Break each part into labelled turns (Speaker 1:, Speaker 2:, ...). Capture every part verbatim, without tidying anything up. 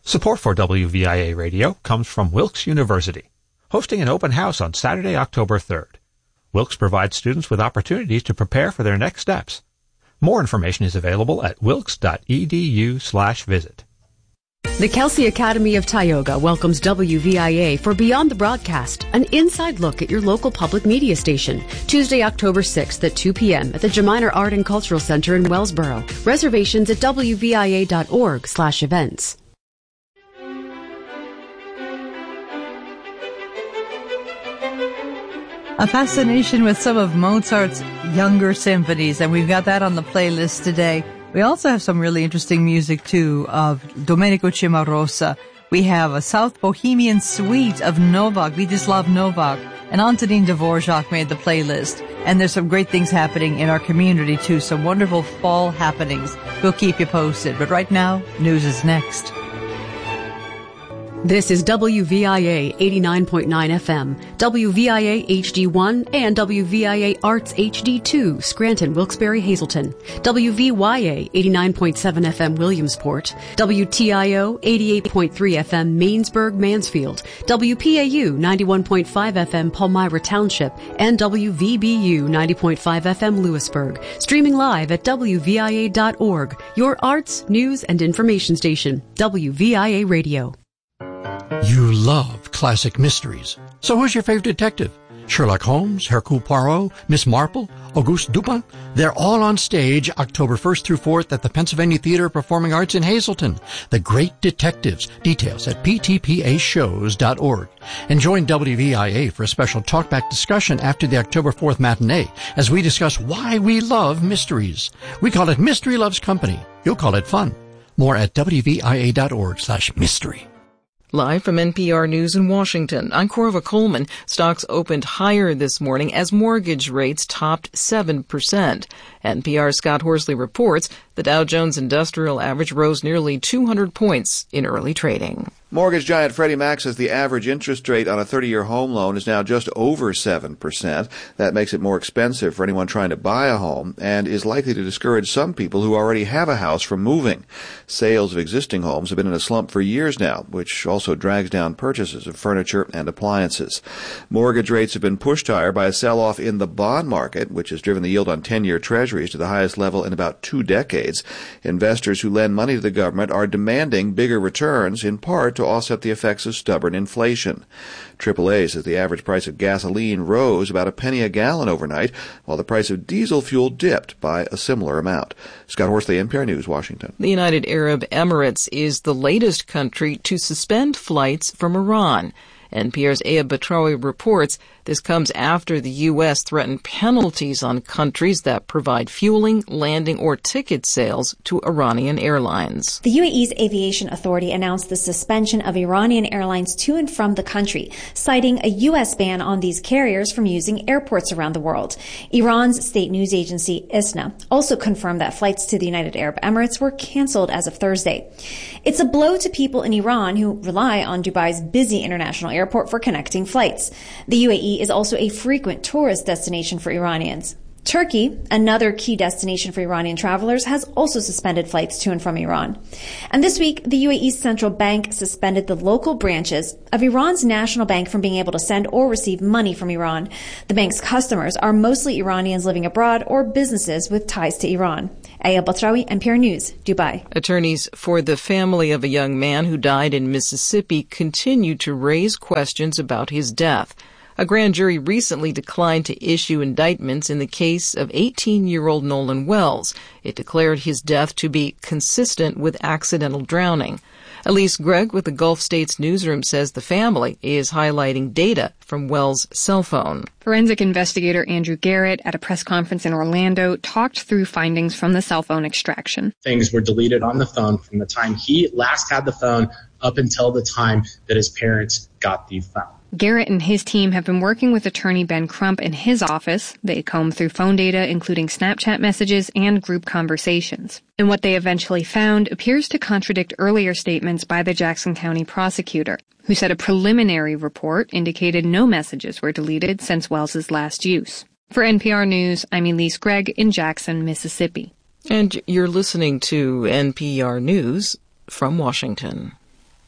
Speaker 1: Support for W V I A Radio comes from Wilkes University, hosting an open house on Saturday, October third. Wilkes provides students with opportunities to prepare for their next steps. More information is available at wilkes.edu slash visit.
Speaker 2: The Kelsey Academy of Tioga welcomes W V I A for Beyond the Broadcast, an inside look at your local public media station. Tuesday, October sixth at two p.m. at the Geminer Art and Cultural Center in Wellsboro. Reservations at wvia.org slash events.
Speaker 3: A fascination with some of Mozart's younger symphonies, and we've got that on the playlist today. We also have some really interesting music, too, of Domenico Cimarosa. We have a South Bohemian suite of Novak, Vítězslav Novak, and Antonín Dvorak made the playlist. And there's some great things happening in our community, too, some wonderful fall happenings. We'll keep you posted. But right now, news is next.
Speaker 2: This is W V I A eighty-nine point nine F M, W V I A H D one, and W V I A Arts H D two, Scranton, Wilkes-Barre, Hazleton, W V Y A eighty-nine point seven F M, Williamsport, W T I O eighty-eight point three F M, Mainsburg, Mansfield, W P A U ninety-one point five F M, Palmyra Township, and W V B U ninety point five F M, Lewisburg. Streaming live at W V I A dot org, your arts, news, and information station, W V I A Radio.
Speaker 4: You love classic mysteries. So who's your favorite detective? Sherlock Holmes, Hercule Poirot, Miss Marple, Auguste Dupin? They're all on stage October first through fourth at the Pennsylvania Theater of Performing Arts in Hazleton. The Great Detectives. Details at p t p a shows dot org. And join W V I A for a special talkback discussion after the October fourth matinee as we discuss why we love mysteries. We call it Mystery Loves Company. You'll call it fun. More at w v i a dot org slash mystery.
Speaker 5: Live from N P R News in Washington, I'm Corva Coleman. Stocks opened higher this morning as mortgage rates topped seven percent. N P R's Scott Horsley reports the Dow Jones Industrial Average rose nearly two hundred points in early trading.
Speaker 6: Mortgage giant Freddie Mac says the average interest rate on a thirty-year home loan is now just over seven percent. That makes it more expensive for anyone trying to buy a home and is likely to discourage some people who already have a house from moving. Sales of existing homes have been in a slump for years now, which also drags down purchases of furniture and appliances. Mortgage rates have been pushed higher by a sell-off in the bond market, which has driven the yield on ten-year treasuries to the highest level in about two decades. Investors who lend money to the government are demanding bigger returns, in part to offset the effects of stubborn inflation. triple A says the average price of gasoline rose about a penny a gallon overnight, while the price of diesel fuel dipped by a similar amount. Scott Horsley, N P R News, Washington.
Speaker 5: The United Arab Emirates is the latest country to suspend flights from Iran. N P R's Aya Batrawi reports this comes after the U S threatened penalties on countries that provide fueling, landing, or ticket sales to Iranian airlines.
Speaker 7: The U A E's Aviation Authority announced the suspension of Iranian airlines to and from the country, citing a U S ban on these carriers from using airports around the world. Iran's state news agency ISNA also confirmed that flights to the United Arab Emirates were canceled as of Thursday. It's a blow to people in Iran who rely on Dubai's busy international airport for connecting flights. The U A E is also a frequent tourist destination for Iranians. Turkey, another key destination for Iranian travelers, has also suspended flights to and from Iran. And this week, the U A E's central bank suspended the local branches of Iran's national bank from being able to send or receive money from Iran. The bank's customers are mostly Iranians living abroad or businesses with ties to Iran. Aya Batrawi, N P R News, Dubai.
Speaker 5: Attorneys for the family of a young man who died in Mississippi continue to raise questions about his death. A grand jury recently declined to issue indictments in the case of eighteen-year-old Nolan Wells. It declared his death to be consistent with accidental drowning. Elise Gregg with the Gulf States newsroom says the family is highlighting data from Wells' cell phone.
Speaker 8: Forensic investigator Andrew Garrett at a press conference in Orlando talked through findings from the cell phone extraction.
Speaker 9: Things were deleted on the phone from the time he last had the phone up until the time that his parents got the phone.
Speaker 8: Garrett and his team have been working with attorney Ben Crump in his office. They combed through phone data, including Snapchat messages and group conversations. And what they eventually found appears to contradict earlier statements by the Jackson County prosecutor, who said a preliminary report indicated no messages were deleted since Wells's last use. For N P R News, I'm Elise Gregg in Jackson, Mississippi.
Speaker 5: And you're listening to N P R News from Washington.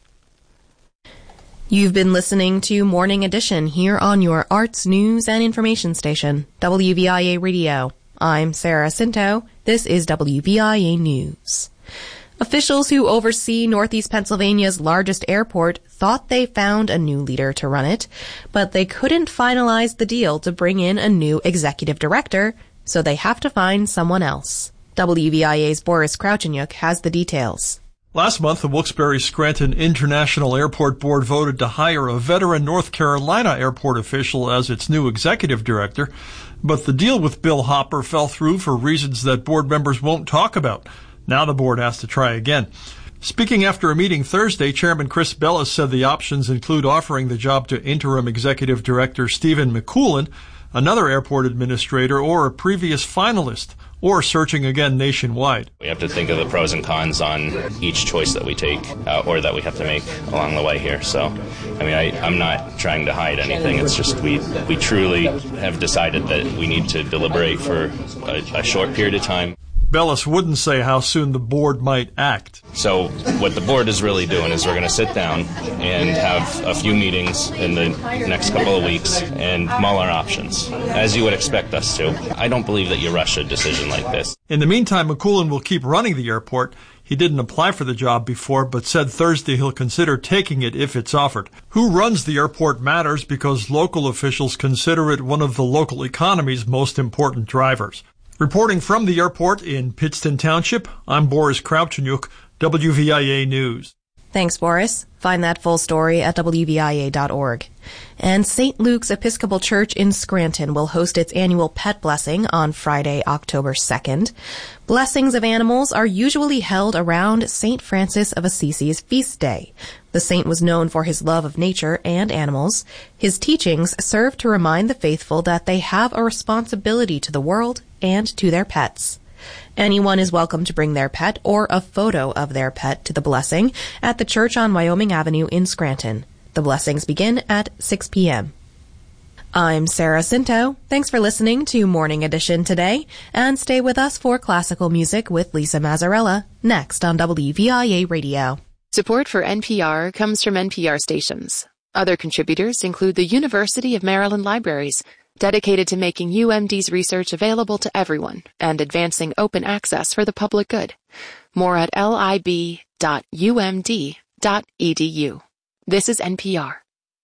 Speaker 10: You've been listening to Morning Edition here on your arts, news, and information station, W V I A Radio. I'm Sarah Cinto. This is W V I A News. Officials who oversee Northeast Pennsylvania's largest airport thought they found a new leader to run it, but they couldn't finalize the deal to bring in a new executive director, so they have to find someone else. W V I A's Boris Krauchenyuk has the details.
Speaker 11: Last month, the Wilkes-Barre-Scranton International Airport Board voted to hire a veteran North Carolina airport official as its new executive director, but the deal with Bill Hopper fell through for reasons that board members won't talk about. Now the board has to try again. Speaking after a meeting Thursday, Chairman Chris Bellis said the options include offering the job to interim executive director Stephen McCoolin, another airport administrator, or a previous finalist, or searching again nationwide.
Speaker 12: We have to think of the pros and cons on each choice that we take uh, or that we have to make along the way here. So, I mean, I, I'm not trying to hide anything. It's just we, we truly have decided that we need to deliberate for a, a short period of time.
Speaker 11: Bellis wouldn't say how soon the board might act.
Speaker 12: So what the board is really doing is we're going to sit down and have a few meetings in the next couple of weeks and mull our options, as you would expect us to. I don't believe that you rush a decision like this.
Speaker 11: In the meantime, McCoolin will keep running the airport. He didn't apply for the job before, but said Thursday he'll consider taking it if it's offered. Who runs the airport matters because local officials consider it one of the local economy's most important drivers. Reporting from the airport in Pittston Township, I'm Boris Krauchenyuk, W V I A News.
Speaker 10: Thanks, Boris. Find that full story at W V I A dot org. And Saint Luke's Episcopal Church in Scranton will host its annual pet blessing on Friday, October second. Blessings of animals are usually held around Saint Francis of Assisi's feast day. The saint was known for his love of nature and animals. His teachings serve to remind the faithful that they have a responsibility to the world and to their pets. Anyone is welcome to bring their pet or a photo of their pet to the blessing at the church on Wyoming Avenue in Scranton. The blessings begin at six p.m. I'm Sarah Cinto. Thanks for listening to Morning Edition today, and stay with us for classical music with Lisa Mazzarella next on W V I A Radio.
Speaker 13: Support for N P R comes from N P R stations. Other contributors include the University of Maryland Libraries, dedicated to making U M D's research available to everyone and advancing open access for the public good. More at lib dot u m d dot e d u. This is N P R.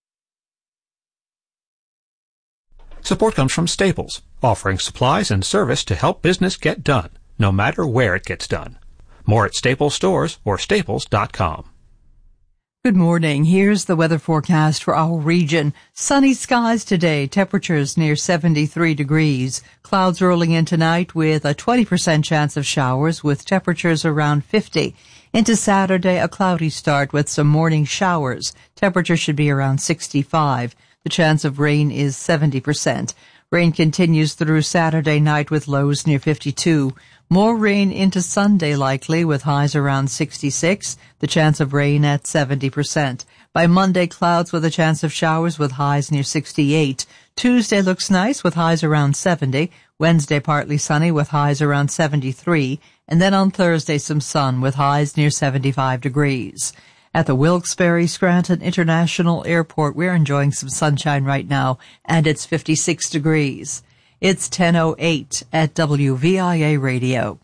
Speaker 1: Support comes from Staples, offering supplies and service to help business get done, no matter where it gets done. More at Staples stores or staples dot com.
Speaker 3: Good morning. Here's the weather forecast for our region. Sunny skies today, temperatures near seventy-three degrees. Clouds rolling in tonight with a twenty percent chance of showers with temperatures around fifty. Into Saturday, a cloudy start with some morning showers. Temperature should be around sixty-five. The chance of rain is seventy percent. Rain continues through Saturday night with lows near fifty-two. More rain into Sunday likely with highs around sixty-six. The chance of rain at seventy percent. By Monday, clouds with a chance of showers with highs near sixty-eight. Tuesday looks nice with highs around seventy. Wednesday, partly sunny with highs around seventy-three. And then on Thursday, some sun with highs near seventy-five degrees. At the Wilkes-Barre-Scranton International Airport, we're enjoying some sunshine right now, and it's fifty-six degrees. It's ten oh eight at W V I A Radio.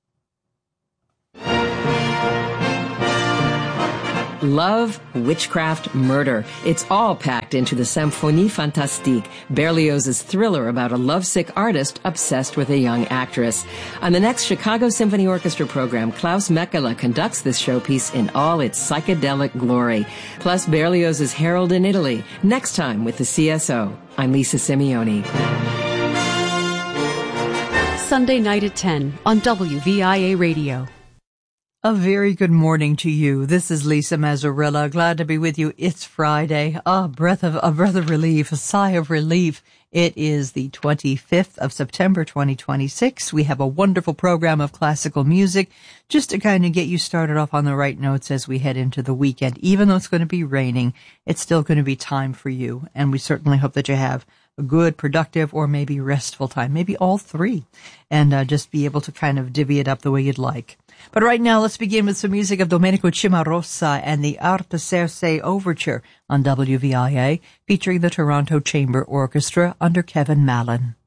Speaker 14: Love, witchcraft, murder. It's all packed into the Symphonie Fantastique, Berlioz's thriller about a lovesick artist obsessed with a young actress. On the next Chicago Symphony Orchestra program, Klaus Mekela conducts this showpiece in all its psychedelic glory. Plus Berlioz's Harold in Italy, next time with the C S O. I'm Lisa Simeone.
Speaker 2: Sunday night at ten on W V I A Radio.
Speaker 3: A very good morning to you. This is Lisa Mazzarella. Glad to be with you. It's Friday. A breath of a breath of relief, a sigh of relief. It is the twenty-fifth of September, twenty twenty-six. We have a wonderful program of classical music just to kind of get you started off on the right notes as we head into the weekend. Even though it's going to be raining, it's still going to be time for you. And we certainly hope that you have a good, productive, or maybe restful time, maybe all three, and uh, just be able to kind of divvy it up the way you'd like. But right now, let's begin with some music of Domenico Cimarosa and the Artaserse Overture on W V I A, featuring the Toronto Chamber Orchestra under Kevin Mallon.